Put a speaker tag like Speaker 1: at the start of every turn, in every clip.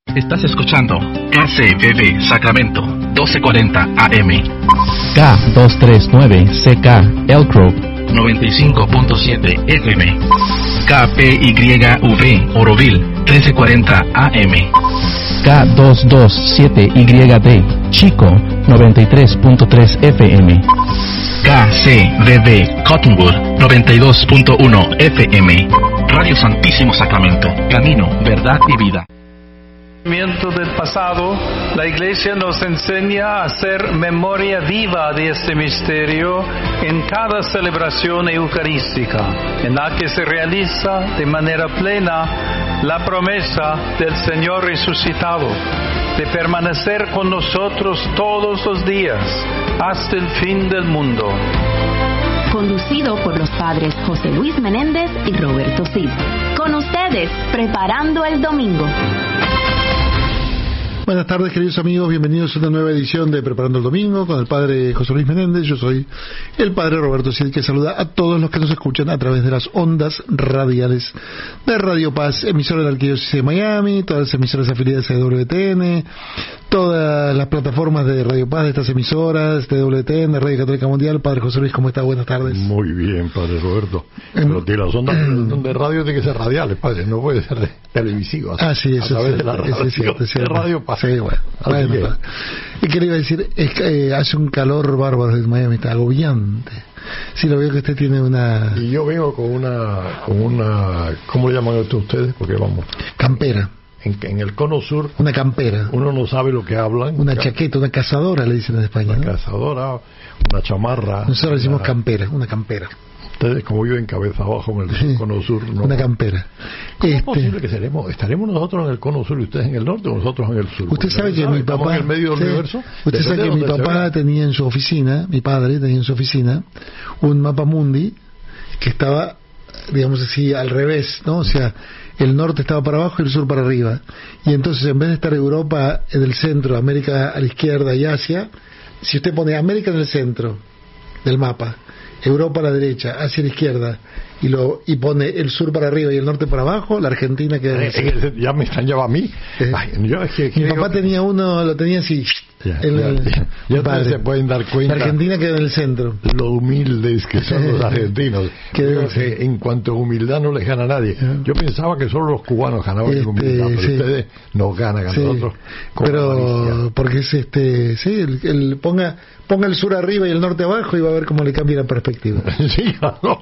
Speaker 1: Estás escuchando KCBB Sacramento 1240 AM,
Speaker 2: K239CK Elk Grove
Speaker 1: 95.7 FM, KPYV Oroville 1340 AM,
Speaker 2: K227YD Chico 93.3 FM,
Speaker 1: KCBB Cottonwood 92.1 FM, Radio Santísimo Sacramento, Camino, Verdad y Vida.
Speaker 3: Del pasado, la Iglesia nos enseña a hacer memoria viva de este misterio en cada celebración eucarística, en la que se realiza de manera plena la promesa del Señor resucitado de permanecer con nosotros todos los días hasta el fin del mundo.
Speaker 4: Conducido por los padres José Luis Menéndez y Roberto Cid. Con ustedes, preparando el domingo.
Speaker 5: Buenas tardes, queridos amigos, bienvenidos a una nueva edición de Preparando el Domingo con el padre José Luis Menéndez. Yo soy el padre Roberto Cid, que saluda a todos los que nos escuchan a través de las ondas radiales de Radio Paz, emisora de la Arquidiócesis de Miami, todas las emisoras afiliadas a WTN, todas las plataformas de Radio Paz de estas emisoras, de WTN, Radio Católica Mundial. Padre José Luis, ¿cómo está? Buenas tardes.
Speaker 6: Muy bien, padre Roberto. Pero que las ondas de radio tienen que ser radiales, padre, no puede ser televisivas.
Speaker 5: Ah, sí, eso
Speaker 6: a través de la radio,
Speaker 5: es cierto.
Speaker 6: de Radio Paz.
Speaker 5: Sí, bueno. ¿Y qué le iba a decir? Es que hace un calor bárbaro en Miami, está agobiante. Sí, lo veo que usted tiene una...
Speaker 6: Y yo vengo con una ¿cómo le llaman esto ustedes? Porque vamos...
Speaker 5: Campera.
Speaker 6: En el cono sur...
Speaker 5: Una campera.
Speaker 6: Uno no sabe lo que hablan.
Speaker 5: Una chaqueta, una cazadora, le dicen en España.
Speaker 6: Una
Speaker 5: ¿no?
Speaker 6: cazadora, una chamarra.
Speaker 5: Nosotros le decimos campera, una campera.
Speaker 6: Ustedes, como viven cabeza abajo en el cono sur, ¿no?
Speaker 5: Una campera.
Speaker 6: ¿Cómo es posible que estaremos nosotros en el cono sur y ustedes en el norte o nosotros en el sur?
Speaker 5: Usted sabe que mi papá...
Speaker 6: en el medio del universo.
Speaker 5: Usted sabe que mi papá tenía en su oficina, mi padre tenía en su oficina, un mapa mundi que estaba, digamos así, al revés, ¿no? O sea, el norte estaba para abajo y el sur para arriba. Y entonces, en vez de estar Europa en el centro, América a la izquierda y Asia, si usted pone América en el centro del mapa, Europa a la derecha, hacia la izquierda, y pone el sur para arriba y el norte para abajo, la Argentina queda en el centro.
Speaker 6: Ya me están llevando a mí. Ay,
Speaker 5: mi papá tenía uno, lo tenía así.
Speaker 6: Ya se pueden dar cuenta.
Speaker 5: La Argentina queda en el centro.
Speaker 6: Lo humildes que son los argentinos. Que en cuanto a humildad no les gana a nadie. Yo pensaba que solo los cubanos ganaban en humildad, pero ustedes nos ganan a nosotros.
Speaker 5: Pero porque es ponga el sur arriba y el norte abajo y va a ver cómo le cambia la perspectiva.
Speaker 6: Sí, no.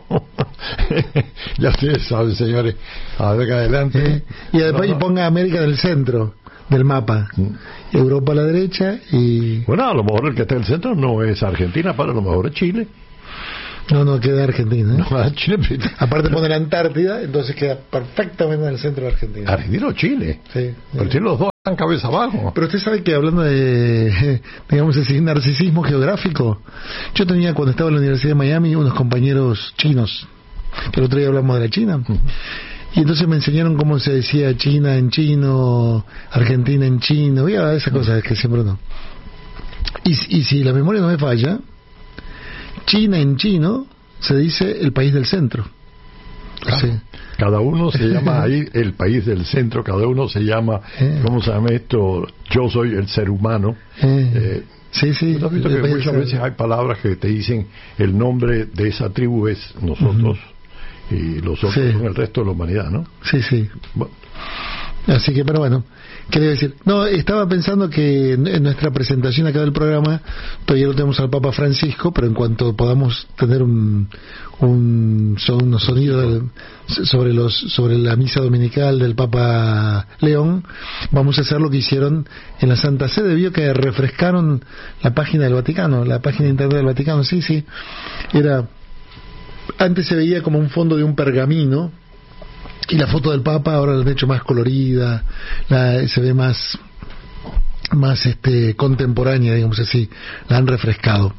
Speaker 6: Ya ustedes saben, señores. A ver, adelante.
Speaker 5: Y después ponga América en el centro del mapa, Europa a la derecha y...
Speaker 6: Bueno, a lo mejor el que está en el centro no es Argentina, pero a lo mejor es Chile.
Speaker 5: No queda Argentina, ¿eh?
Speaker 6: No, Chile.
Speaker 5: Aparte pone la Antártida, entonces queda perfectamente en el centro de Argentina.
Speaker 6: ¿Argentina o Chile?
Speaker 5: Sí.
Speaker 6: Pero si los dos están cabeza abajo.
Speaker 5: Pero usted sabe que hablando de, digamos así, narcisismo geográfico, yo tenía cuando estaba en la Universidad de Miami unos compañeros chinos, que el otro día hablamos de la China. Y entonces me enseñaron cómo se decía China en chino, Argentina en chino, esas cosas que siempre no. Y si la memoria no me falla, China en chino se dice el país del centro.
Speaker 6: Claro. Sí. Cada uno se llama ahí el país del centro, cada uno se llama, ¿cómo se llama esto? Yo soy el ser humano.
Speaker 5: Sí.
Speaker 6: ¿Tú has visto que muchas veces hay palabras que te dicen el nombre de esa tribu es nosotros? Y los otros son el resto de la humanidad, ¿no?
Speaker 5: Sí.
Speaker 6: Bueno.
Speaker 5: Así que, pero bueno, ¿qué debe decir? No, estaba pensando que en nuestra presentación acá del programa todavía no tenemos al Papa Francisco, pero en cuanto podamos tener unos sonidos sobre la misa dominical del Papa León, vamos a hacer lo que hicieron en la Santa Sede. Vio que refrescaron la página del Vaticano, la página de internet del Vaticano. Sí, era... Antes se veía como un fondo de un pergamino y la foto del Papa ahora la han hecho más colorida, se ve más contemporánea, digamos así, la han refrescado.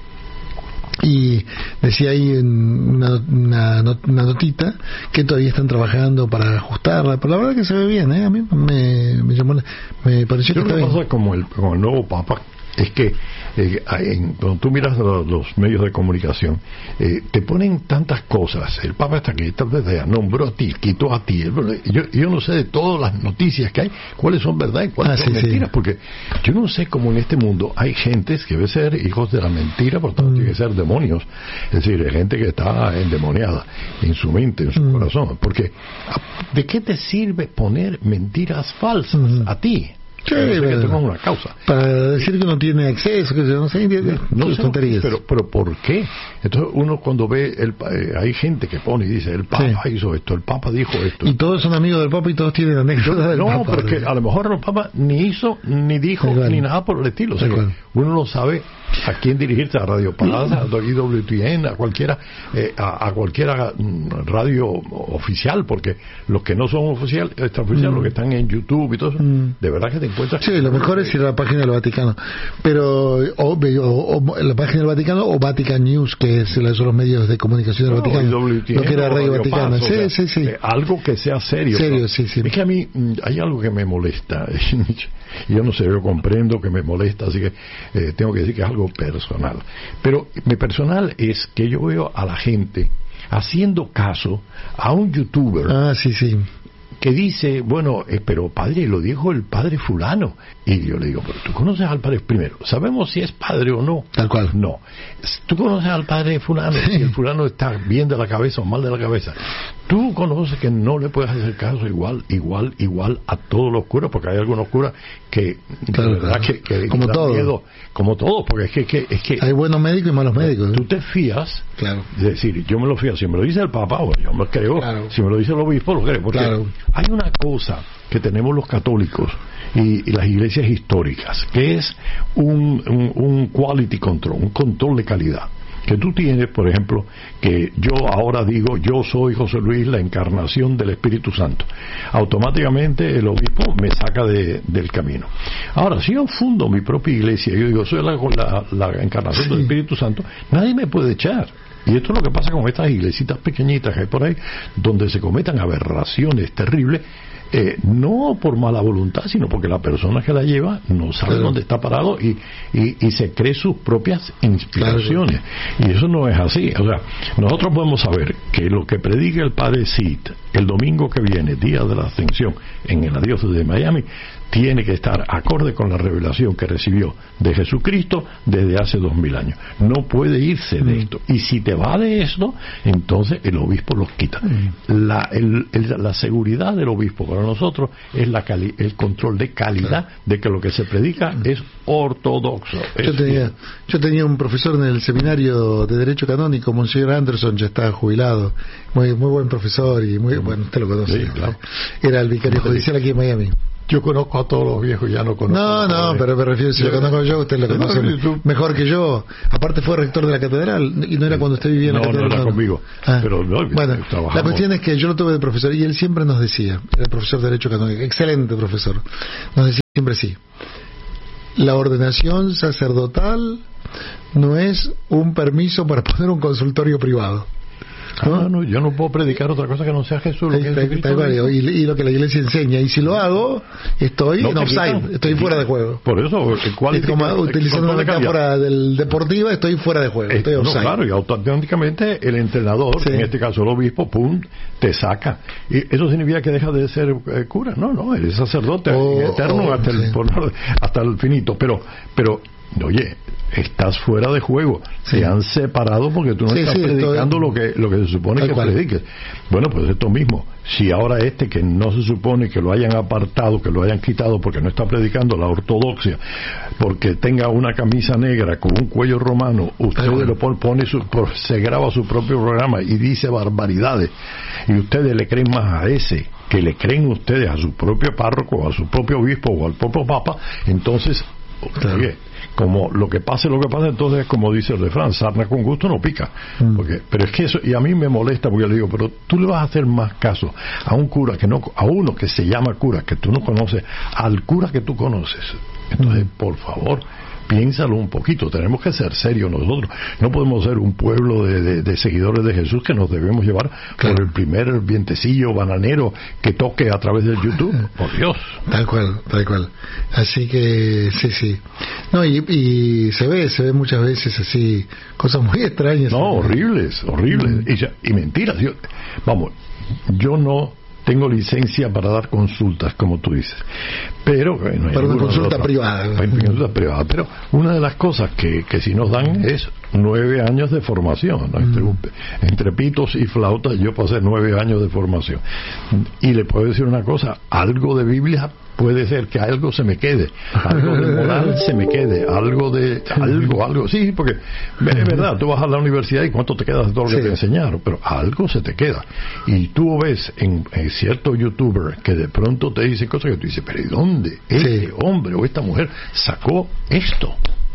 Speaker 5: Y decía ahí una notita que todavía están trabajando para ajustarla, pero la verdad que se ve bien, a mí me llamó, me pareció que está bien.
Speaker 6: Pasa como el nuevo Papa, es que cuando tú miras los medios de comunicación, te ponen tantas cosas. El Papa está aquí, nombró a ti, quitó a ti. Yo no sé de todas las noticias que hay, cuáles son verdad y cuáles son mentiras, porque yo no sé cómo en este mundo hay gentes que debe ser hijos de la mentira, por tanto tiene que ser demonios. Es decir, hay gente que está endemoniada en su mente, en su corazón. Porque ¿de qué te sirve poner mentiras falsas a ti?
Speaker 5: Sí,
Speaker 6: que tengan una causa.
Speaker 5: Para decir que no tiene acceso, que no sé, tonterías.
Speaker 6: Pero ¿por qué? Entonces uno cuando ve, hay gente que pone y dice, el Papa hizo esto, el Papa dijo esto.
Speaker 5: Y todos son amigos del Papa y todos tienen anécdotas del Papa.
Speaker 6: No, porque a lo mejor el Papa ni hizo, ni dijo, ni nada por el estilo. O sea, que uno no sabe a quién dirigirse, a Radio Paz, a IWTN, a cualquiera radio oficial, porque los que no son oficial, los que están en YouTube y todo eso, de verdad que te encuentras.
Speaker 5: Sí, lo mejor es ir a la página del Vaticano, pero o la página del Vaticano o Vatican News, que son los medios de comunicación del Vaticano,
Speaker 6: IWTN,
Speaker 5: lo que era Radio Vaticana. Sí.
Speaker 6: Algo que sea serio.
Speaker 5: Sí.
Speaker 6: Es que a mí hay algo que me molesta. Yo no sé, yo comprendo que me molesta, así que tengo que decir que es algo personal. Pero mi personal es que yo veo a la gente haciendo caso a un youtuber que dice, bueno, pero padre, lo dijo el padre fulano. Y yo le digo, pero tú conoces al padre primero. ¿Sabemos si es padre o no?
Speaker 5: Tal cual.
Speaker 6: No. Tú conoces al padre fulano, si el fulano está bien de la cabeza o mal de la cabeza. Tú conoces que no le puedes hacer caso igual a todos los curas, porque hay algunos curas que de verdad que
Speaker 5: como
Speaker 6: dan miedo, como todos, porque es que
Speaker 5: hay buenos médicos y malos médicos.
Speaker 6: Tú te fías,
Speaker 5: es
Speaker 6: decir, yo me lo fío, si me lo dice el Papa, bueno, yo me creo, si me lo dice el obispo, lo creo, porque hay una cosa que tenemos los católicos y las iglesias históricas, que es un quality control, un control de calidad. Que tú tienes, por ejemplo, que yo ahora digo, yo soy José Luis, la encarnación del Espíritu Santo. Automáticamente el obispo me saca del camino. Ahora, si yo fundo mi propia iglesia, yo digo, soy la encarnación del Espíritu Santo, nadie me puede echar. Y esto es lo que pasa con estas iglesitas pequeñitas que hay por ahí, donde se cometan aberraciones terribles, no por mala voluntad, sino porque la persona que la lleva no sabe dónde está parado y se cree sus propias inspiraciones. Y eso no es así. O sea, nosotros podemos saber que lo que predica el padre Sid el domingo que viene, día de la Ascensión, en la diócesis de Miami, tiene que estar acorde con la revelación que recibió de Jesucristo desde hace 2000 años. No puede irse de esto. Y si te va de esto, entonces el obispo los quita. La seguridad del obispo para nosotros es el control de calidad de que lo que se predica es ortodoxo.
Speaker 5: Yo tenía un profesor en el seminario de Derecho Canónico, Monseñor Anderson, ya estaba jubilado, muy buen profesor y muy bueno, usted lo conoce. Sí, claro. Era el vicario judicial aquí en Miami.
Speaker 6: Yo conozco a todos los viejos, ya no conozco.
Speaker 5: No, pero me refiero, si lo conozco yo, usted lo conoce mejor que yo. Aparte fue rector de la catedral, y no era cuando usted vivía en la catedral.
Speaker 6: No era conmigo. Pero
Speaker 5: bueno, la cuestión es que yo lo tuve de profesor, y él siempre nos decía, era profesor de Derecho Canónico, excelente profesor, nos decía siempre sí, la ordenación sacerdotal no es un permiso para poner un consultorio privado.
Speaker 6: No, yo no puedo predicar otra cosa que no sea Jesús.
Speaker 5: Y lo que la iglesia enseña. Y si lo hago, estoy en offside, estoy fuera de juego.
Speaker 6: Por eso,
Speaker 5: utilizando una metáfora deportiva, estoy fuera de juego. Estoy offside.
Speaker 6: Claro, y automáticamente el entrenador, en este caso el obispo, te saca. Y eso significa que deja de ser cura. No, eres sacerdote eterno hasta el finito. Pero oye, estás fuera de juego. Te han separado porque tú no estás predicando lo que se supone que prediques. Bueno, pues esto mismo. Si ahora que no se supone que lo hayan apartado, que lo hayan quitado porque no está predicando la ortodoxia, porque tenga una camisa negra con un cuello romano, usted se graba su propio programa y dice barbaridades, y ustedes le creen más a ese que le creen ustedes a su propio párroco, a su propio obispo o al propio papa, entonces oye, como lo que pase, entonces como dice el refrán, sarna con gusto no pica. Pero es que eso, y a mí me molesta porque yo le digo, pero tú le vas a hacer más caso a un cura a uno que se llama cura, que tú no conoces, al cura que tú conoces. Entonces, por favor, piénsalo un poquito, tenemos que ser serios nosotros, no podemos ser un pueblo de seguidores de Jesús que nos debemos llevar por el primer vientecillo bananero que toque a través del YouTube, por Dios.
Speaker 5: Tal cual. Así que sí. No, y se ve muchas veces así, cosas muy extrañas.
Speaker 6: No, horribles. Y mentiras. Yo no tengo licencia para dar consultas, como tú dices. Pero bueno,
Speaker 5: para una consulta privada.
Speaker 6: Pero una de las cosas que sí nos dan es 9 años de formación, ¿no? Entre pitos y flautas yo pasé 9 años de formación. Y le puedo decir una cosa, algo de Biblia puede ser que algo se me quede, algo de moral se me quede, algo, sí, porque es verdad, tú vas a la universidad y cuánto te quedas de todo lo que te enseñaron, pero algo se te queda. Y tú ves en ciertos youtubers que de pronto te dicen cosas que tú dices, pero ¿y dónde este hombre o esta mujer sacó esto?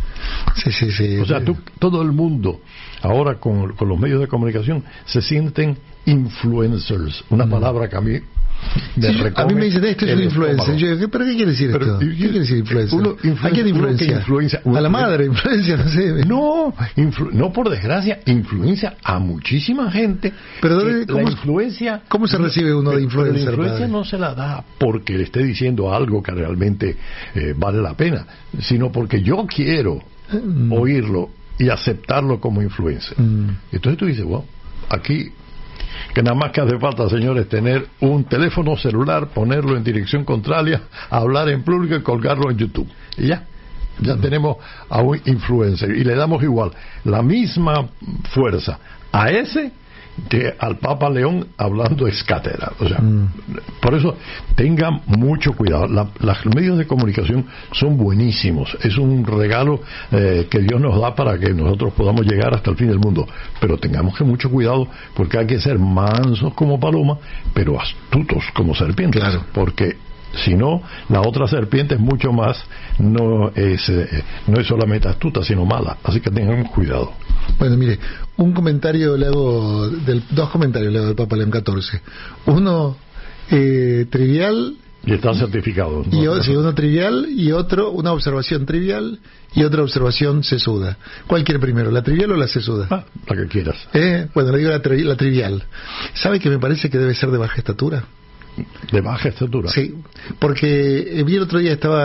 Speaker 5: Sí.
Speaker 6: O sea, todo el mundo ahora con los medios de comunicación se sienten influencers, una palabra que a mí
Speaker 5: a mí me dicen, esto es un influencer. Yo digo, ¿pero qué quiere decir esto? ¿Qué quiere decir influencer? ¿A quién influencia? A la madre influencia, no sé.
Speaker 6: No, por desgracia, influencia a muchísima gente.
Speaker 5: Pero ¿cómo se recibe uno de influencer?
Speaker 6: La influencia no se la da porque le esté diciendo algo que realmente vale la pena, sino porque yo quiero oírlo y aceptarlo como influencer. Entonces tú dices, wow, aquí que nada más que hace falta, señores, tener un teléfono celular, ponerlo en dirección contraria, hablar en público y colgarlo en YouTube. Y ya tenemos a un influencer. Y le damos igual la misma fuerza a ese que al Papa León hablando ex cátedra. O sea, por eso tengan mucho cuidado. Los medios de comunicación son buenísimos, es un regalo que Dios nos da para que nosotros podamos llegar hasta el fin del mundo, pero tengamos que mucho cuidado, porque hay que ser mansos como paloma, pero astutos como serpientes, porque si no, la otra serpiente es mucho más, no es solamente astuta, sino mala. Así que tengamos cuidado.
Speaker 5: Bueno, mire, dos comentarios le hago del Papa León XIV. Uno trivial.
Speaker 6: Y está certificado, ¿no?
Speaker 5: Uno trivial y otro, una observación trivial y otra observación sesuda. ¿Cuál quiere primero, la trivial o la sesuda?
Speaker 6: La que quieras.
Speaker 5: Bueno, le digo la trivial. ¿Sabe que me parece que debe ser de baja estatura?
Speaker 6: ¿De baja estatura?
Speaker 5: Sí, porque vi el otro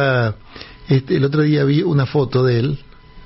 Speaker 5: día vi una foto de él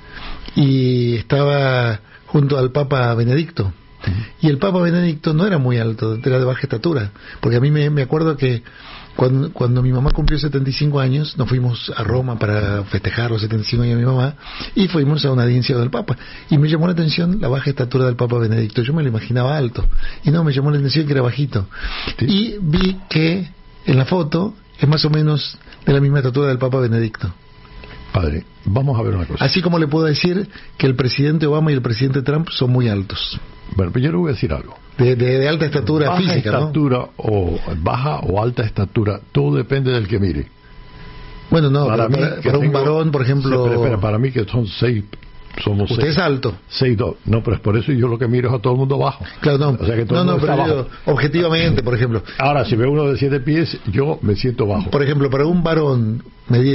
Speaker 5: y estaba junto al Papa Benedicto. Y el Papa Benedicto no era muy alto, era de baja estatura, porque a mí me acuerdo que cuando mi mamá cumplió 75 años, nos fuimos a Roma para festejar los 75 años de mi mamá, y fuimos a una audiencia del Papa, y me llamó la atención la baja estatura del Papa Benedicto. Yo me lo imaginaba alto, y no, me llamó la atención que era bajito. Y vi que en la foto es más o menos de la misma estatura del Papa Benedicto.
Speaker 6: Padre, vamos a ver una cosa.
Speaker 5: Así como le puedo decir que el presidente Obama y el presidente Trump son muy altos.
Speaker 6: Bueno, pero yo le voy a decir algo.
Speaker 5: De alta estatura
Speaker 6: baja
Speaker 5: física,
Speaker 6: estatura, ¿no? O baja o alta estatura, todo depende del que mire.
Speaker 5: Bueno, no, para un varón, por ejemplo...
Speaker 6: Para mí que son 6...
Speaker 5: Usted es alto.
Speaker 6: 6'2". No, pero es por eso yo lo que miro es a todo el mundo bajo.
Speaker 5: Claro, no.
Speaker 6: O sea que todo el mundo está bajo.
Speaker 5: Objetivamente, por ejemplo.
Speaker 6: Ahora, si veo uno de 7 pies, yo me siento bajo.
Speaker 5: Por ejemplo, para un varón